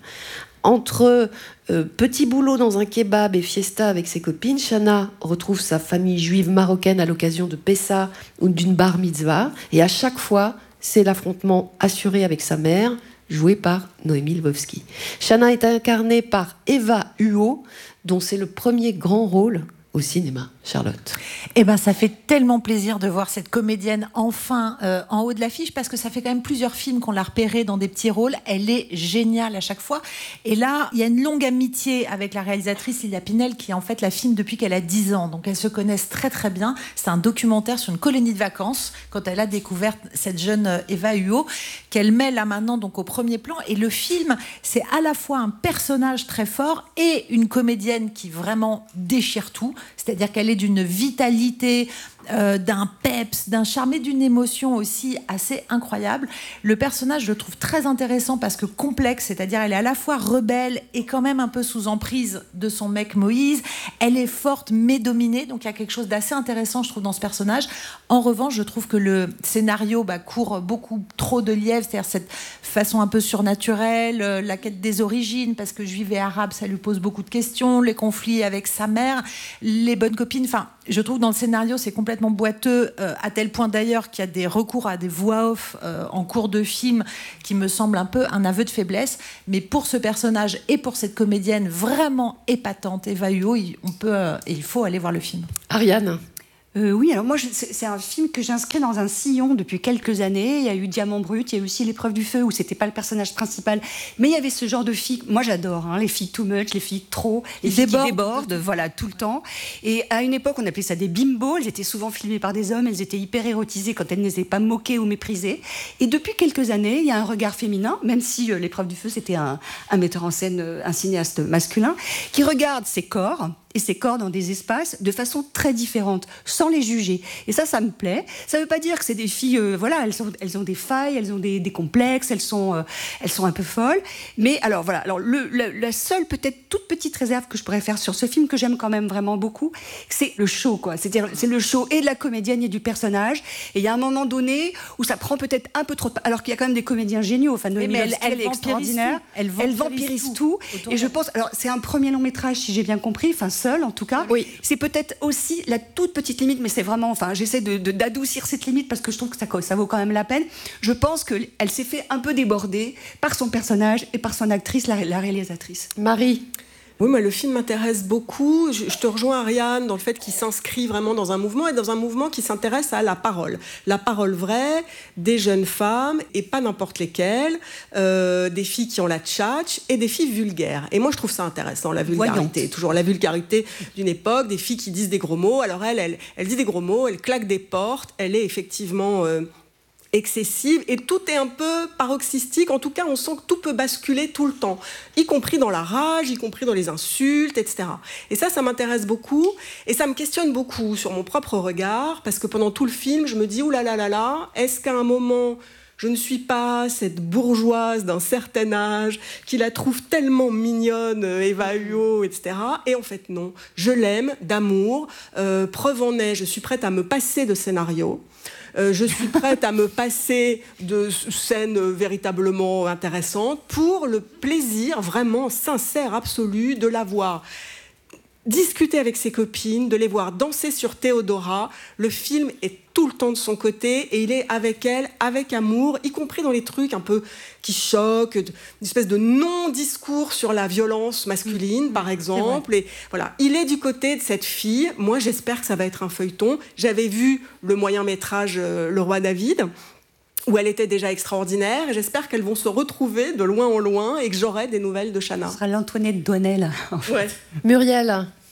A: Entre petit boulot dans un kebab et fiesta avec ses copines, Shanna retrouve sa famille juive marocaine à l'occasion de Pessa ou d'une bar mitzvah. Et à chaque fois, c'est l'affrontement assuré avec sa mère, jouée par Noémie Lvovsky. Shanna est incarnée par Eva Huot, dont c'est le premier grand rôle au cinéma. Charlotte.
B: Eh ben, ça fait tellement plaisir de voir cette comédienne enfin en haut de l'affiche, parce que ça fait quand même plusieurs films qu'on l'a repérée dans des petits rôles. Elle est géniale à chaque fois. Et là, il y a une longue amitié avec la réalisatrice Lilia Pinel, qui en fait la filme depuis qu'elle a 10 ans. Donc elles se connaissent très très bien. C'est un documentaire sur une colonie de vacances, quand elle a découvert cette jeune Eva Huot, qu'elle met là maintenant donc au premier plan. Et le film, c'est à la fois un personnage très fort et une comédienne qui vraiment déchire tout. C'est-à-dire qu'elle est d'une vitalité, d'un peps, d'un charme et d'une émotion aussi assez incroyable. Le personnage, je le trouve très intéressant parce que complexe, c'est-à-dire elle est à la fois rebelle et quand même un peu sous emprise de son mec Moïse. Elle est forte mais dominée, donc il y a quelque chose d'assez intéressant, je trouve, dans ce personnage. En revanche, je trouve que le scénario court beaucoup trop de lièvre, c'est-à-dire cette façon un peu surnaturelle, la quête des origines, parce que juive et arabe, ça lui pose beaucoup de questions, les conflits avec sa mère, les bonnes copines. Enfin, je trouve que dans le scénario, c'est complètement boiteux, à tel point d'ailleurs qu'il y a des recours à des voix off en cours de film qui me semblent un peu un aveu de faiblesse. Mais pour ce personnage et pour cette comédienne vraiment épatante, Eva Huot, il faut aller voir le film.
A: Ariane.
E: Oui, alors moi, c'est un film que j'inscris dans un sillon depuis quelques années. Il y a eu Diamant Brut, il y a eu aussi L'épreuve du feu, où c'était pas le personnage principal, mais il y avait ce genre de filles. Moi, j'adore les filles too much, les filles trop, les filles qui débordent, voilà, tout le temps. Et à une époque, on appelait ça des bimbos. Elles étaient souvent filmées par des hommes, elles étaient hyper érotisées quand elles n'étaient pas moquées ou méprisées. Et depuis quelques années, il y a un regard féminin, même si L'épreuve du feu, c'était un metteur en scène, un cinéaste masculin, qui regarde ses corps et ses corps dans des espaces de façon très différente, sans les juger. Et ça me plaît. Ça ne veut pas dire que c'est des filles, elles ont des failles, elles ont des complexes, elles sont un peu folles. Mais alors voilà, la seule peut-être toute petite réserve que je pourrais faire sur ce film, que j'aime quand même vraiment beaucoup, c'est le show, quoi. C'est-à-dire, c'est le show et de la comédienne et du personnage. Et il y a un moment donné où ça prend peut-être un peu trop de... Alors qu'il y a quand même des comédiens géniaux. Enfin, Noémie Lvovsky, elle est extraordinaire. Elle vampirise tout. Et je pense... Alors, c'est un premier long métrage, si j'ai bien compris, enfin, seul en tout cas.
A: Oui.
E: C'est peut-être aussi la toute petite limite, mais c'est vraiment, enfin, j'essaie d'adoucir cette limite parce que je trouve que ça vaut quand même la peine. Je pense qu'elle s'est fait un peu déborder par son personnage et par son actrice, la réalisatrice.
A: Marie.
D: Oui, moi, le film m'intéresse beaucoup. Je te rejoins, Ariane, dans le fait qu'il s'inscrit vraiment dans un mouvement, et dans un mouvement qui s'intéresse à la parole. La parole vraie, des jeunes femmes, et pas n'importe lesquelles, des filles qui ont la tchatch, et des filles vulgaires. Et moi, je trouve ça intéressant, la vulgarité.
E: Voyante.
D: Toujours la vulgarité d'une époque, des filles qui disent des gros mots. Alors elle dit des gros mots, elle claque des portes, elle est effectivement... excessive, et tout est un peu paroxystique. En tout cas, on sent que tout peut basculer tout le temps, y compris dans la rage, y compris dans les insultes, etc. Et ça m'intéresse beaucoup, et ça me questionne beaucoup sur mon propre regard, parce que pendant tout le film, je me dis, oulala, est-ce qu'à un moment, je ne suis pas cette bourgeoise d'un certain âge qui la trouve tellement mignonne, Eva Huot, etc. Et en fait, non. Je l'aime d'amour. Preuve en est, je suis prête à me passer de scénario. Je suis prête à me passer de scènes véritablement intéressantes pour le plaisir vraiment sincère, absolu, de la voir discuter avec ses copines, de les voir danser sur Théodora. Le film est tout le temps de son côté et il est avec elle, avec amour, y compris dans les trucs un peu qui choquent, une espèce de non-discours sur la violence masculine, par exemple. Et voilà, il est du côté de cette fille. Moi, j'espère que ça va être un feuilleton. J'avais vu le moyen-métrage Le Roi David, où elle était déjà extraordinaire, et j'espère qu'elles vont se retrouver de loin en loin et que j'aurai des nouvelles de Shanna.
E: Ce sera l'Antoinette Douanel.
A: Ouais. Muriel.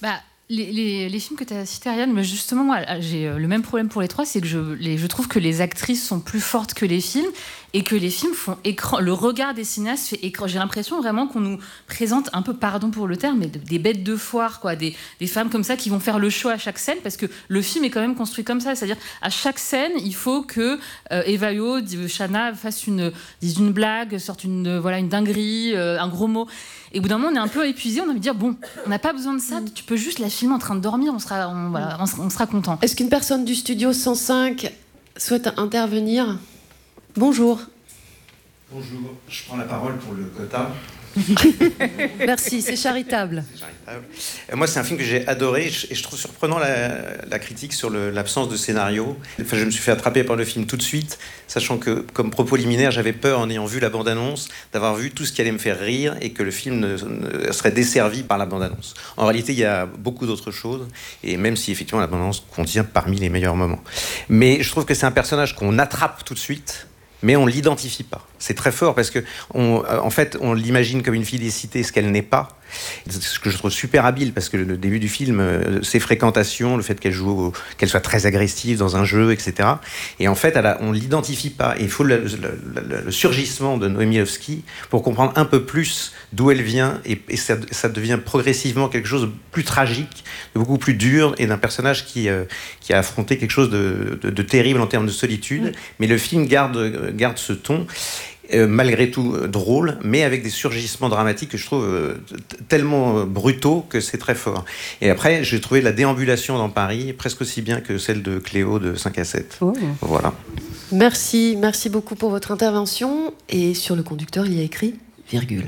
C: les films que tu as cités, Ariane, mais justement, moi, j'ai le même problème pour les trois, c'est que je trouve que les actrices sont plus fortes que les films et que les films font écran. Le regard des cinéastes fait écran. J'ai l'impression vraiment qu'on nous présente un peu, pardon pour le terme, mais des bêtes de foire, quoi, des femmes comme ça qui vont faire le show à chaque scène, parce que le film est quand même construit comme ça. C'est-à-dire, à chaque scène, il faut que Eva Yo, Chana dise une blague, sorte une dinguerie, un gros mot. Et au bout d'un moment, on est un peu épuisé, on a envie de dire, bon, on n'a pas besoin de ça, tu peux juste la filmer en train de dormir, on sera content.
A: Est-ce qu'une personne du studio 105 souhaite intervenir ? Bonjour.
H: Bonjour, je prends la parole pour le quota.
A: Merci, c'est charitable.
H: Moi, c'est un film que j'ai adoré et je trouve surprenant la critique sur l'absence de scénario. Enfin, je me suis fait attraper par le film tout de suite, sachant que, comme propos liminaire, j'avais peur, en ayant vu la bande-annonce, d'avoir vu tout ce qui allait me faire rire et que le film serait desservi par la bande-annonce. En réalité, il y a beaucoup d'autres choses, et même si effectivement la bande-annonce contient parmi les meilleurs moments. Mais je trouve que c'est un personnage qu'on attrape tout de suite, mais on ne l'identifie pas. C'est très fort parce que, en fait, on l'imagine comme une fille des cités, ce qu'elle n'est pas. Ce que je trouve super habile, parce que le début du film, ses fréquentations, le fait qu'elle soit très agressive dans un jeu, etc. Et en fait, on ne l'identifie pas. Et il faut le surgissement de Noémie Lvovsky pour comprendre un peu plus d'où elle vient. Et ça devient progressivement quelque chose de plus tragique, de beaucoup plus dur, et d'un personnage qui a affronté quelque chose de terrible en termes de solitude. Mais le film garde ce ton. Malgré tout drôle, mais avec des surgissements dramatiques que je trouve tellement brutaux que c'est très fort. Et après, j'ai trouvé la déambulation dans Paris presque aussi bien que celle de Cléo de 5 à 7. Oh. Voilà.
A: Merci beaucoup pour votre intervention. Et sur le conducteur, il y a écrit virgule.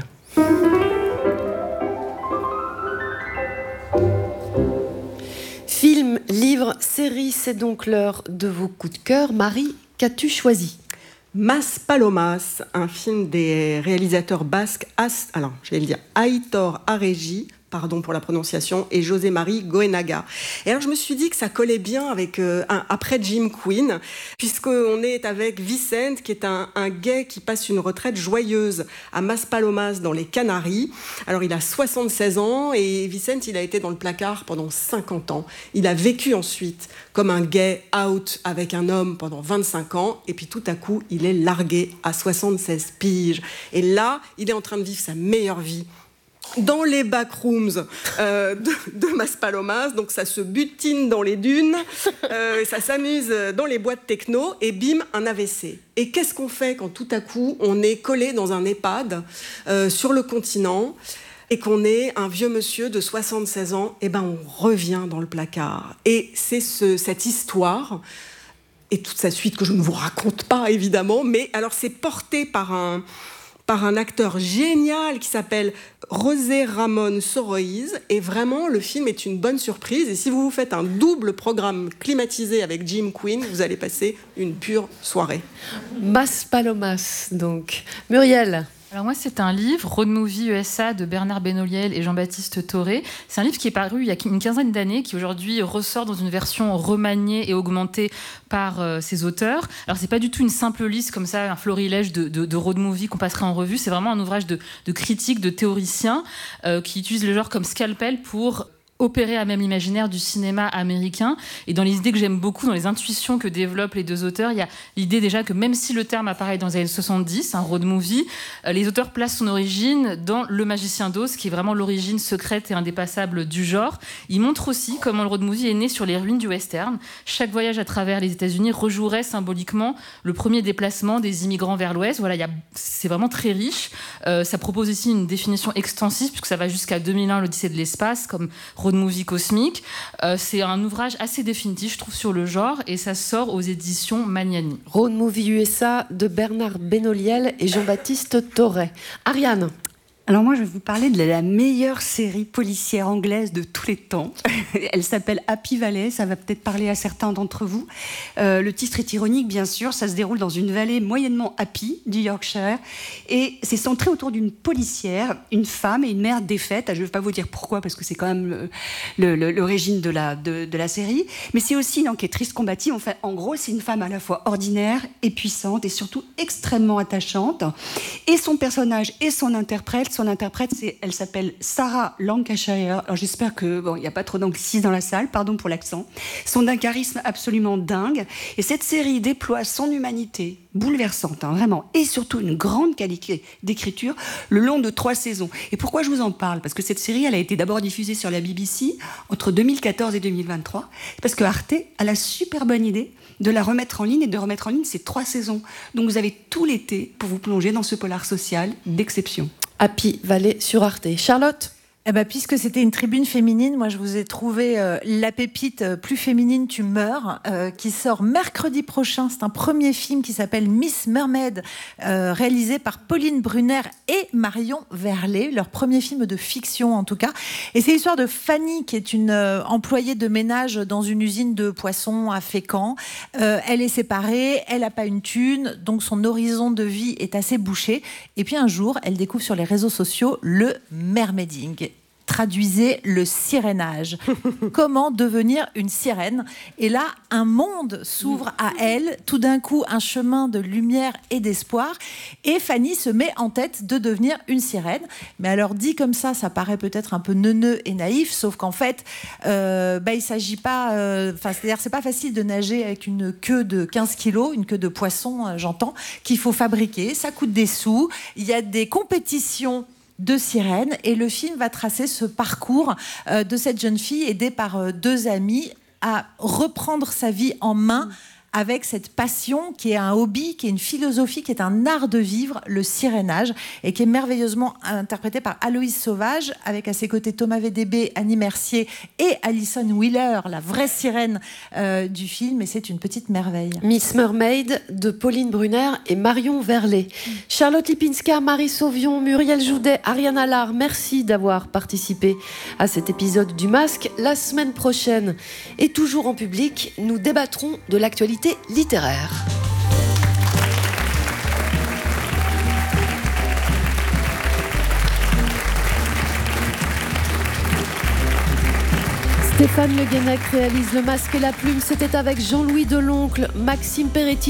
A: Film, livre, série, c'est donc l'heure de vos coups de cœur. Marie, qu'as-tu choisi ?
D: Maspalomas, un film des réalisateurs basques, Aitor Arregi, pardon pour la prononciation, et José Marie Goenaga. Et alors je me suis dit que ça collait bien avec après Jim Queen, puisqu'on est avec Vicente, qui est un gay qui passe une retraite joyeuse à Maspalomas dans les Canaries. Alors il a 76 ans et Vicente, il a été dans le placard pendant 50 ans. Il a vécu ensuite comme un gay out avec un homme pendant 25 ans, et puis tout à coup, il est largué à 76 piges. Et là, il est en train de vivre sa meilleure vie dans les backrooms de Maspalomas, donc ça se butine dans les dunes, ça s'amuse dans les boîtes techno, et bim, un AVC. Et qu'est-ce qu'on fait quand tout à coup on est collé dans un EHPAD sur le continent et qu'on est un vieux monsieur de 76 ans? Eh ben on revient dans le placard. Et c'est cette histoire et toute sa suite que je ne vous raconte pas évidemment, mais alors c'est porté par un acteur génial qui s'appelle José Ramón Soroiz, et vraiment le film est une bonne surprise, et si vous faites un double programme climatisé avec Jim Queen, vous allez passer une pure soirée.
A: Maspalomas, donc. Muriel.
C: Alors moi, c'est un livre, Road Movie USA, de Bernard Benoliel et Jean-Baptiste Toré. C'est un livre qui est paru il y a une quinzaine d'années, qui aujourd'hui ressort dans une version remaniée et augmentée par ses auteurs. Alors c'est pas du tout une simple liste comme ça, un florilège de road movie qu'on passerait en revue. C'est vraiment un ouvrage de critique, de théoricien, qui utilise le genre comme scalpel pour opérer à même l'imaginaire du cinéma américain. Et dans les idées que j'aime beaucoup, dans les intuitions que développent les deux auteurs, il y a l'idée déjà que même si le terme apparaît dans les années 70, un road movie, les auteurs placent son origine dans Le Magicien d'Oz, qui est vraiment l'origine secrète et indépassable du genre. Ils montrent aussi comment le road movie est né sur les ruines du western. Chaque voyage à travers les États-Unis rejouerait symboliquement le premier déplacement des immigrants vers l'Ouest. Voilà, c'est vraiment très riche. Ça propose ici une définition extensive, puisque ça va jusqu'à 2001, l'Odyssée de l'espace, comme road movie cosmique. C'est un ouvrage assez définitif, je trouve, sur le genre, et ça sort aux éditions Magnani.
A: Road Movie USA de Bernard Benoliel et Jean-Baptiste Toré. Ariane.
E: Alors moi, je vais vous parler de la meilleure série policière anglaise de tous les temps. Elle s'appelle Happy Valley, ça va peut-être parler à certains d'entre vous. Le titre est ironique, bien sûr, ça se déroule dans une vallée moyennement happy du Yorkshire, et c'est centré autour d'une policière, une femme et une mère défaite. Je ne vais pas vous dire pourquoi, parce que c'est quand même l'origine de la série, mais c'est aussi une enquêtrice combative. Enfin, en gros, c'est une femme à la fois ordinaire et puissante, et surtout extrêmement attachante. Et son personnage et son interprète son interprète, elle s'appelle Sarah Lancashire. Alors j'espère que il n'y a pas trop d'anglicisme dans la salle, pardon pour l'accent. Sont d'un charisme absolument dingue. Et cette série déploie son humanité bouleversante, vraiment, et surtout une grande qualité d'écriture le long de 3 saisons. Et pourquoi je vous en parle? Parce que cette série, elle a été d'abord diffusée sur la BBC entre 2014 et 2023, parce que Arte a la super bonne idée de la remettre en ligne et de remettre en ligne ces 3 saisons. Donc vous avez tout l'été pour vous plonger dans ce polar social d'exception.
A: Happy Valley sur Arte. Charlotte?
B: Puisque c'était une tribune féminine, moi je vous ai trouvé la pépite Plus féminine tu meurs, qui sort mercredi prochain. C'est un premier film qui s'appelle Miss Mermaid, réalisé par Pauline Brunner et Marion Verlet, leur premier film de fiction en tout cas. Et c'est l'histoire de Fanny, qui est une employée de ménage dans une usine de poissons à Fécamp. Elle est séparée, elle n'a pas une thune, donc son horizon de vie est assez bouché. Et puis un jour, elle découvre sur les réseaux sociaux le mermaiding. Traduisez le sirénage. Comment devenir une sirène? Et là, un monde s'ouvre à elle. Tout d'un coup, un chemin de lumière et d'espoir. Et Fanny se met en tête de devenir une sirène. Mais alors, dit comme ça paraît peut-être un peu neuneux et naïf. Sauf qu'en fait, il s'agit pas... c'est-à-dire, c'est pas facile de nager avec une queue de 15 kilos, une queue de poisson, j'entends, qu'il faut fabriquer. Ça coûte des sous. Il y a des compétitions de sirènes, et le film va tracer ce parcours de cette jeune fille aidée par 2 amis à reprendre sa vie en main avec cette passion qui est un hobby, qui est une philosophie, qui est un art de vivre, le sirénage, et qui est merveilleusement interprété par Aloïse Sauvage, avec à ses côtés Thomas VDB, Annie Mercier et Alison Wheeler, la vraie sirène du film, et c'est une petite merveille.
A: Miss Mermaid de Pauline Brunner et Marion Verlet. Charlotte Lipinska, Marie Sauvion, Muriel Joudet, Ariane Allard, merci d'avoir participé à cet épisode du Masque. La semaine prochaine, et toujours en public, nous débattrons de l'actualité littéraire. Stéphane Le Guenec réalise Le Masque et la Plume. C'était avec Jean-Louis Deloncle, Maxime Peretti